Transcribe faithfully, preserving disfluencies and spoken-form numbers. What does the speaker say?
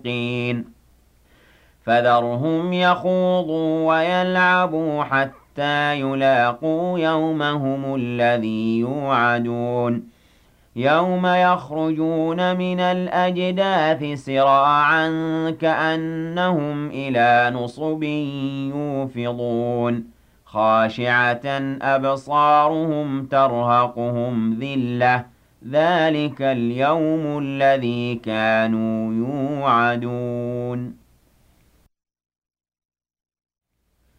مُّشْفِقِينَ فَذَرْهُمْ يَخُوضُوا وَيَلْعَبُوا حَتَّىٰ يُلَاقُوا يَوْمَهُمُ الَّذِي يُوعَدُونَ يَوْمَ يَخْرُجُونَ مِنَ الْأَجْدَاثِ سِرَاعًا كَأَنَّهُمْ إِلَىٰ نُصُبٍ يُوفِضُونَ خَاشِعَةً أَبْصَارُهُمْ تَرْهَقُهُمْ ذِلَّةٌ ۚ ذَٰلِكَ الْيَوْمُ الَّذِي كَانُوا يُوعَدُونَ